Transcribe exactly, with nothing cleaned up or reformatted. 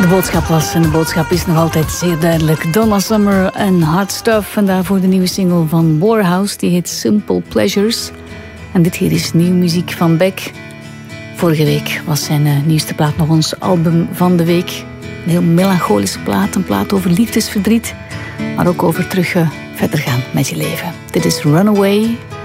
de boodschap was, en de boodschap is nog altijd zeer duidelijk. Donna Summer en Hot Stuff. En daarvoor de nieuwe single van Warhouse, die heet Simple Pleasures. En dit hier is nieuwe muziek van Beck. Vorige week was zijn uh, nieuwste plaat nog ons album van de week. Een heel melancholische plaat, een plaat over liefdesverdriet. Maar ook over terug uh, verder gaan met je leven. Dit is Runaway